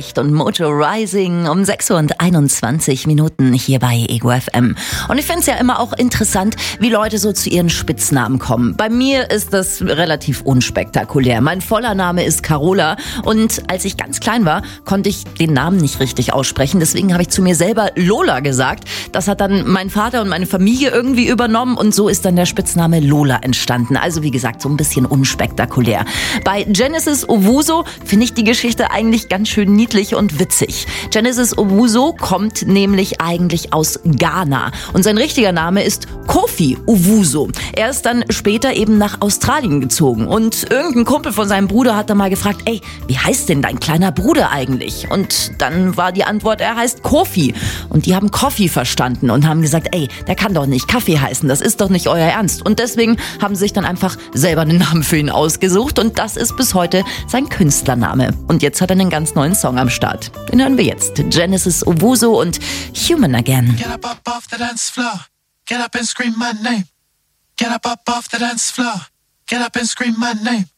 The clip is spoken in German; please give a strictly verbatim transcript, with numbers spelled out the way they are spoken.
Licht und Mojo Rising um sechs Uhr und einundzwanzig Minuten hier bei Ego F M. Und ich finde es ja immer auch interessant, wie Leute so zu ihren Spitznamen kommen. Bei mir ist das relativ unspektakulär. Mein voller Name ist Carola und als ich ganz klein war, konnte ich den Namen nicht richtig aussprechen. Deswegen habe ich zu mir selber Lola gesagt. Das hat dann mein Vater und meine Familie irgendwie übernommen und so ist dann der Spitzname Lola entstanden. Also wie gesagt, so ein bisschen unspektakulär. Bei Genesis Owusu finde ich die Geschichte eigentlich ganz schön niedlich und witzig. Genesis Owusu kommt nämlich eigentlich aus Ghana und sein richtiger Name ist Kofi Owusu. Er ist dann später eben nach Australien gezogen und irgendein Kumpel von seinem Bruder hat dann mal gefragt, ey, wie heißt denn dein kleiner Bruder eigentlich? Und dann war die Antwort, er heißt Kofi. Und die haben Coffee verstanden und haben gesagt, ey, der kann doch nicht Kaffee heißen, das ist doch nicht euer Ernst. Und deswegen haben sie sich dann einfach selber einen Namen für ihn ausgesucht und das ist bis heute sein Künstlername. Und jetzt hat er einen ganz neuen Song am Start. Den hören wir jetzt. Genesis Owusu und Human Again. Get up, up off the dance floor. Get up and scream my name. Get up, up off the dance floor. Get up and scream my name.